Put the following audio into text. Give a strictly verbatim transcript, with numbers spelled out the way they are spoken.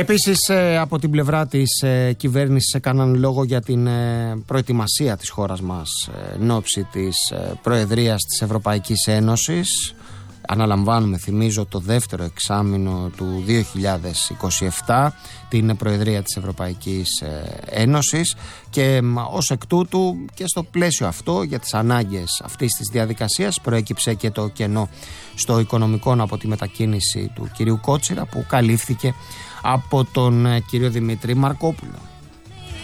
Επίσης, από την πλευρά της κυβέρνησης έκαναν λόγο για την προετοιμασία της χώρας μας εν ώψη της Προεδρίας της Ευρωπαϊκής Ένωσης. Αναλαμβάνουμε, θυμίζω, το δεύτερο εξάμηνο του δύο χιλιάδες είκοσι επτά την Προεδρία της Ευρωπαϊκής Ένωσης και ως εκ τούτου και στο πλαίσιο αυτό, για τις ανάγκες αυτής της διαδικασίας, προέκυψε και το κενό στο οικονομικό από τη μετακίνηση του κυρίου Κότσιρα, που καλύφθηκε από τον κύριο Δημήτρη Μαρκόπουλο.